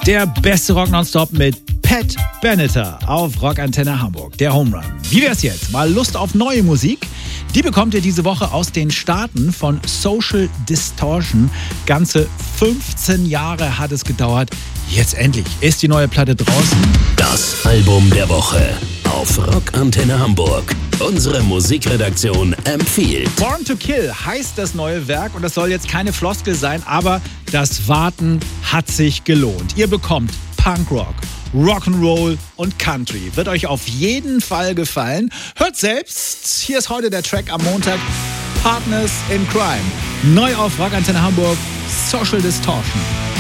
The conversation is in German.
Der beste Rock nonstop mit Pat Benatar auf Rockantenne Hamburg, der Home Run. Wie wär's jetzt? Mal Lust auf neue Musik? Die bekommt ihr diese Woche aus den Staaten von Social Distortion. Ganze 15 Jahre hat es gedauert. Jetzt endlich ist die neue Platte draußen. Das Album der Woche auf Rockantenne Hamburg. Unsere Musikredaktion empfiehlt. Born to Kill heißt das neue Werk und das soll jetzt keine Floskel sein, aber das Warten hat sich gelohnt. Ihr bekommt Punkrock, Rock'n'Roll und Country. Wird euch auf jeden Fall gefallen. Hört selbst. Hier ist heute der Track am Montag. Partners in Crime. Neu auf Rockantenne Hamburg. Social Distortion.